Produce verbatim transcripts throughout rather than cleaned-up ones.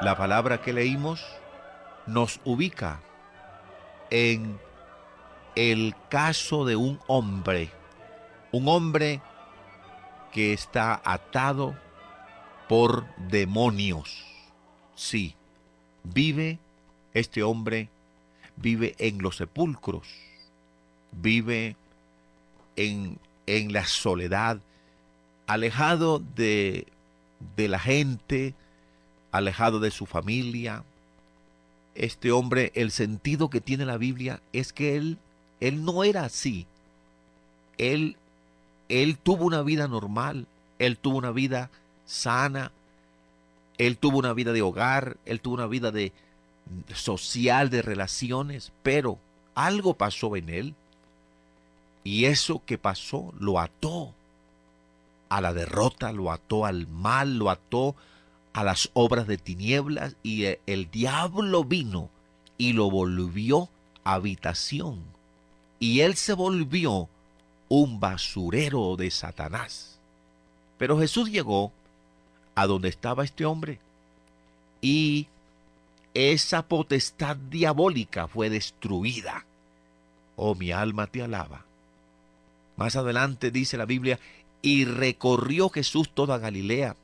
La palabra que leímos nos ubica en el caso de un hombre, un hombre que está atado por demonios. Sí, vive este hombre, vive en los sepulcros, vive en, en la soledad, alejado de, de la gente, alejado de su familia. Este hombre, el sentido que tiene la Biblia es que él, él no era así. Él, él tuvo una vida normal, él tuvo una vida sana, él tuvo una vida de hogar, él tuvo una vida de social, de relaciones, pero algo pasó en él y eso que pasó lo ató a la derrota, lo ató al mal, lo ató a las obras de tinieblas y el diablo vino y lo volvió habitación y él se volvió un basurero de Satanás. Pero Jesús llegó a donde estaba este hombre y esa potestad diabólica fue destruida. Oh, mi alma te alaba. Más adelante dice la Biblia, y recorrió Jesús toda Galilea,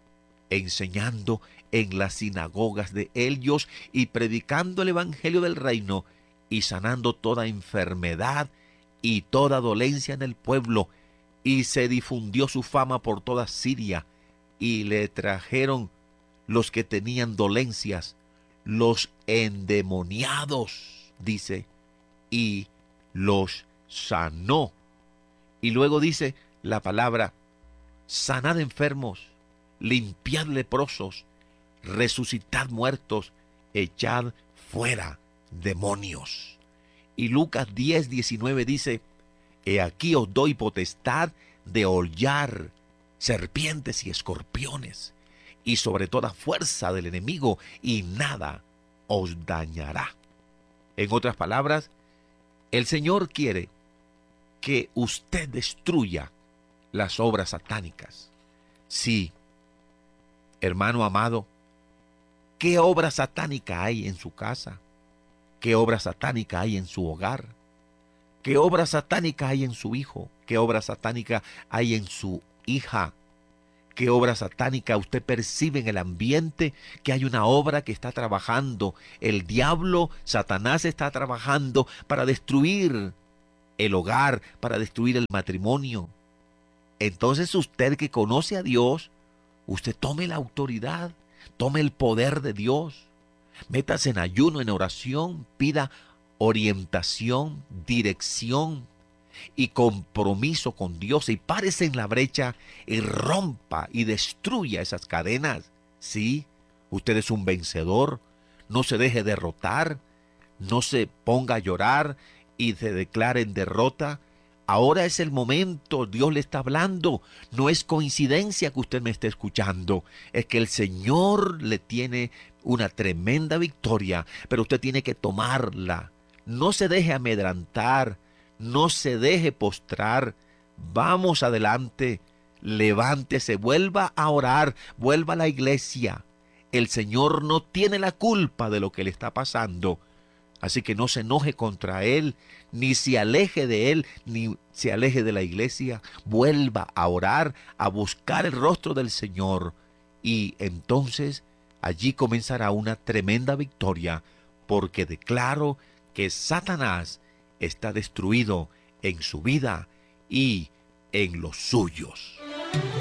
enseñando en las sinagogas de ellos y predicando el evangelio del reino y sanando toda enfermedad y toda dolencia en el pueblo. Y se difundió su fama por toda Siria y le trajeron los que tenían dolencias, los endemoniados, dice, y los sanó. Y luego dice la palabra, sanad enfermos, limpiad leprosos, resucitad muertos, echad fuera demonios. Y Lucas diez, diecinueve dice, he aquí os doy potestad de hollar serpientes y escorpiones, y sobre toda fuerza del enemigo, y nada os dañará. En otras palabras, el Señor quiere que usted destruya las obras satánicas. Sí, hermano amado, ¿qué obra satánica hay en su casa? ¿Qué obra satánica hay en su hogar? ¿Qué obra satánica hay en su hijo? ¿Qué obra satánica hay en su hija? ¿Qué obra satánica usted percibe en el ambiente? Que hay una obra que está trabajando. El diablo, Satanás, está trabajando para destruir el hogar, para destruir el matrimonio. Entonces usted que conoce a Dios, usted tome la autoridad, tome el poder de Dios. Métase en ayuno, en oración, pida orientación, dirección y compromiso con Dios y párese en la brecha y rompa y destruya esas cadenas. Sí, usted es un vencedor, no se deje derrotar, no se ponga a llorar y se declare en derrota. Ahora es el momento, Dios le está hablando, no es coincidencia que usted me esté escuchando, es que el Señor le tiene una tremenda victoria, pero usted tiene que tomarla. No se deje amedrantar, no se deje postrar, vamos adelante, levántese, vuelva a orar, vuelva a la iglesia. El Señor no tiene la culpa de lo que le está pasando, así que no se enoje contra Él, ni se aleje de Él, ni se aleje de la iglesia. Vuelva a orar, a buscar el rostro del Señor, y entonces allí comenzará una tremenda victoria, porque declaro que Satanás está destruido en su vida y en los suyos.